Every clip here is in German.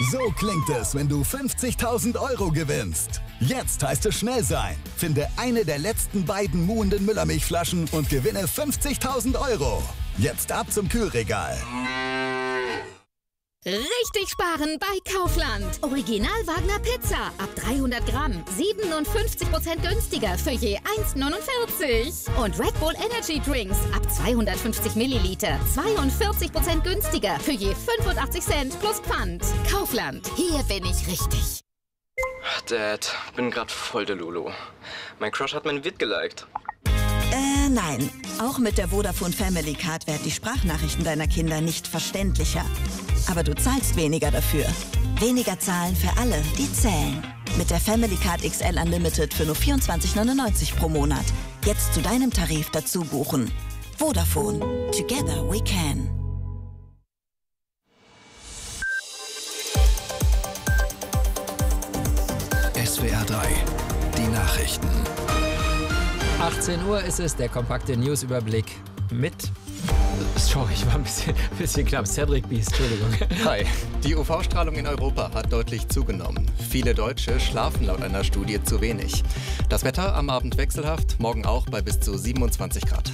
So klingt es, wenn du 50.000 Euro gewinnst. Jetzt heißt es schnell sein. Finde eine der letzten beiden muhenden Müllermilchflaschen und gewinne 50.000 Euro. Jetzt ab zum Kühlregal. Richtig sparen bei Kaufland. Original Wagner Pizza ab 300 Gramm. 57% günstiger für je 1,49. Und Red Bull Energy Drinks ab 250 Milliliter. 42% günstiger für je 85 Cent plus Pfand. Kaufland, hier bin ich richtig. Dad, bin grad voll der Lulu. Mein Crush hat mein Vid geliked. Nein. Auch mit der Vodafone Family Card werden die Sprachnachrichten deiner Kinder nicht verständlicher. Aber du zahlst weniger dafür. Weniger zahlen für alle, die zählen. Mit der Family Card XL Unlimited für nur 24,99 pro Monat. Jetzt zu deinem Tarif dazu buchen. Vodafone. Together we can. SWR 3, die Nachrichten. 18 Uhr ist es, der kompakte Newsüberblick mit... Sorry, ich war ein bisschen knapp. Cedric Bies, Entschuldigung. Hi. Die UV-Strahlung in Europa hat deutlich zugenommen. Viele Deutsche schlafen laut einer Studie zu wenig. Das Wetter am Abend wechselhaft, morgen auch bei bis zu 27 Grad.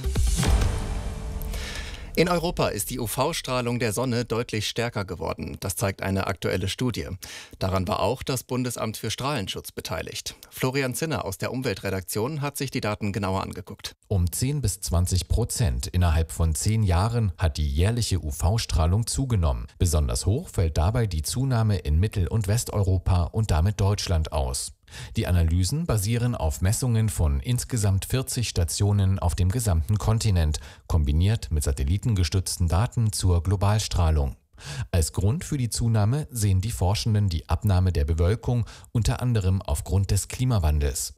In Europa ist die UV-Strahlung der Sonne deutlich stärker geworden. Das zeigt eine aktuelle Studie. Daran war auch das Bundesamt für Strahlenschutz beteiligt. Florian Zinner aus der Umweltredaktion hat sich die Daten genauer angeguckt. Um 10-20% innerhalb von 10 Jahren hat die jährliche UV-Strahlung zugenommen. Besonders hoch fällt dabei die Zunahme in Mittel- und Westeuropa und damit Deutschland aus. Die Analysen basieren auf Messungen von insgesamt 40 Stationen auf dem gesamten Kontinent, kombiniert mit satellitengestützten Daten zur Globalstrahlung. Als Grund für die Zunahme sehen die Forschenden die Abnahme der Bewölkung, unter anderem aufgrund des Klimawandels.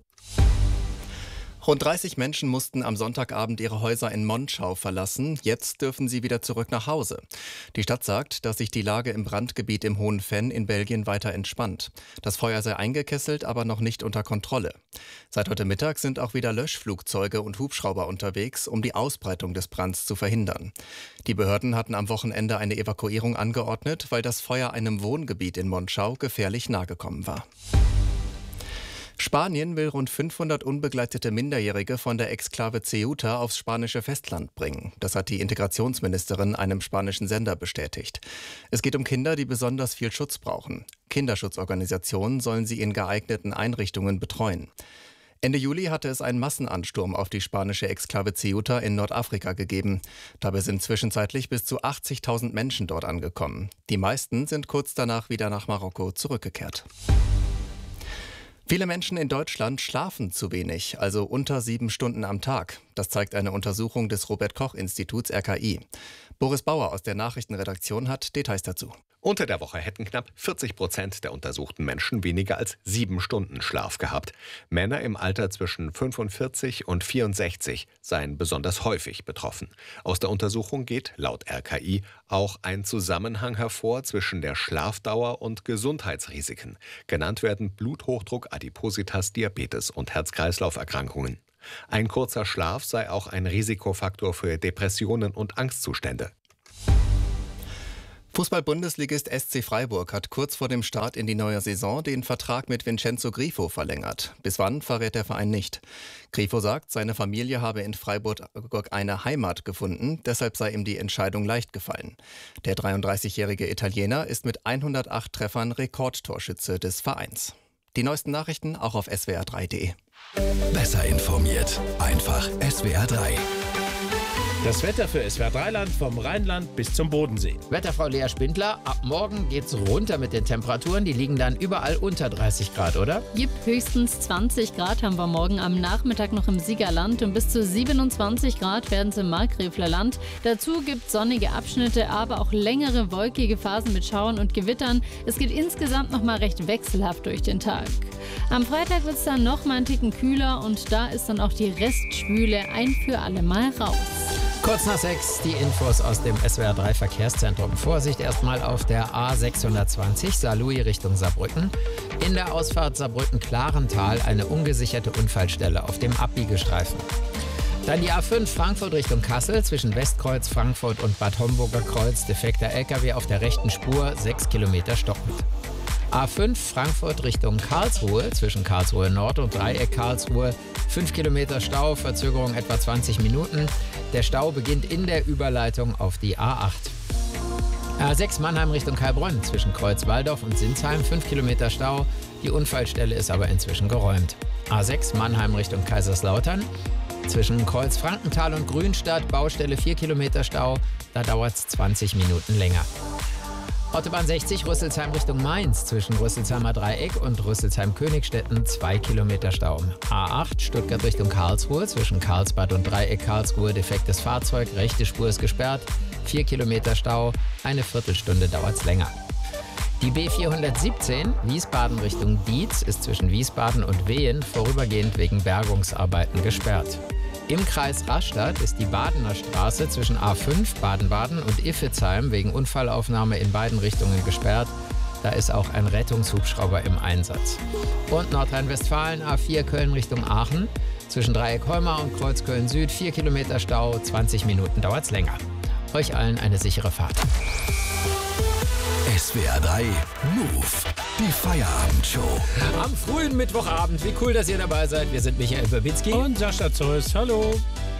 Rund 30 Menschen mussten am Sonntagabend ihre Häuser in Monschau verlassen. Jetzt dürfen sie wieder zurück nach Hause. Die Stadt sagt, dass sich die Lage im Brandgebiet im Hohen Venn in Belgien weiter entspannt. Das Feuer sei eingekesselt, aber noch nicht unter Kontrolle. Seit heute Mittag sind auch wieder Löschflugzeuge und Hubschrauber unterwegs, um die Ausbreitung des Brands zu verhindern. Die Behörden hatten am Wochenende eine Evakuierung angeordnet, weil das Feuer einem Wohngebiet in Monschau gefährlich nahe gekommen war. Spanien will rund 500 unbegleitete Minderjährige von der Exklave Ceuta aufs spanische Festland bringen. Das hat die Integrationsministerin einem spanischen Sender bestätigt. Es geht um Kinder, die besonders viel Schutz brauchen. Kinderschutzorganisationen sollen sie in geeigneten Einrichtungen betreuen. Ende Juli hatte es einen Massenansturm auf die spanische Exklave Ceuta in Nordafrika gegeben. Dabei sind zwischenzeitlich bis zu 80.000 Menschen dort angekommen. Die meisten sind kurz danach wieder nach Marokko zurückgekehrt. Viele Menschen in Deutschland schlafen zu wenig, also unter 7 Stunden am Tag. Das zeigt eine Untersuchung des Robert-Koch-Instituts RKI. Boris Bauer aus der Nachrichtenredaktion hat Details dazu. Unter der Woche hätten knapp 40% der untersuchten Menschen weniger als 7 Stunden Schlaf gehabt. Männer im Alter zwischen 45 und 64 seien besonders häufig betroffen. Aus der Untersuchung geht laut RKI auch ein Zusammenhang hervor zwischen der Schlafdauer und Gesundheitsrisiken. Genannt werden Bluthochdruck, Adipositas, Diabetes und Herz-Kreislauf-Erkrankungen. Ein kurzer Schlaf sei auch ein Risikofaktor für Depressionen und Angstzustände. Fußball-Bundesligist SC Freiburg hat kurz vor dem Start in die neue Saison den Vertrag mit Vincenzo Grifo verlängert. Bis wann, verrät der Verein nicht. Grifo sagt, seine Familie habe in Freiburg eine Heimat gefunden, deshalb sei ihm die Entscheidung leicht gefallen. Der 33-jährige Italiener ist mit 108 Treffern Rekordtorschütze des Vereins. Die neuesten Nachrichten auch auf swr3.de. Besser informiert, einfach SWR 3. Das Wetter für SWR3-Land vom Rheinland bis zum Bodensee. Wetterfrau Lea Spindler, ab morgen geht's runter mit den Temperaturen. Die liegen dann überall unter 30 Grad, oder? Jip, höchstens 20 Grad haben wir morgen am Nachmittag noch im Siegerland und bis zu 27 Grad werden es im Markgräfler Land. Dazu gibt es sonnige Abschnitte, aber auch längere wolkige Phasen mit Schauern und Gewittern. Es geht insgesamt noch mal recht wechselhaft durch den Tag. Am Freitag wird es dann noch mal einen Ticken kühler und da ist dann auch die Restschwüle ein für alle Mal raus. Kurz nach 6 die Infos aus dem SWR3 Verkehrszentrum. Vorsicht erstmal auf der A620 Saarlouis Richtung Saarbrücken. In der Ausfahrt Saarbrücken-Klarental eine ungesicherte Unfallstelle auf dem Abbiegestreifen. Dann die A5 Frankfurt Richtung Kassel zwischen Westkreuz, Frankfurt und Bad Homburger Kreuz. Defekter LKW auf der rechten Spur, 6 Kilometer stockend. A5 Frankfurt Richtung Karlsruhe zwischen Karlsruhe Nord und Dreieck Karlsruhe. 5 Kilometer Stau, Verzögerung etwa 20 Minuten. Der Stau beginnt in der Überleitung auf die A8. A6 Mannheim Richtung Heilbronn zwischen Kreuz Walldorf und Sinsheim. 5 Kilometer Stau. Die Unfallstelle ist aber inzwischen geräumt. A6 Mannheim Richtung Kaiserslautern. Zwischen Kreuz Frankenthal und Grünstadt, Baustelle 4 Kilometer Stau, da dauert es 20 Minuten länger. Autobahn 60 Rüsselsheim Richtung Mainz, zwischen Rüsselsheimer Dreieck und Rüsselsheim-Königstetten 2 Kilometer Stau. A8 Stuttgart Richtung Karlsruhe, zwischen Karlsbad und Dreieck Karlsruhe, defektes Fahrzeug, rechte Spur ist gesperrt, 4 Kilometer Stau, eine Viertelstunde dauert es länger. Die B417 Wiesbaden Richtung Dietz ist zwischen Wiesbaden und Wehen vorübergehend wegen Bergungsarbeiten gesperrt. Im Kreis Rastatt ist die Badener Straße zwischen A5 Baden-Baden und Iffezheim wegen Unfallaufnahme in beiden Richtungen gesperrt. Da ist auch ein Rettungshubschrauber im Einsatz. Und Nordrhein-Westfalen A4 Köln Richtung Aachen zwischen Dreieck Heumar und Kreuz Köln Süd 4 Kilometer Stau, 20 Minuten dauert es länger. Euch allen eine sichere Fahrt. SWR 3 Move, die Feierabendshow. Am frühen Mittwochabend, wie cool, dass ihr dabei seid. Wir sind Michael Babinski und Sascha Zollers. Hallo.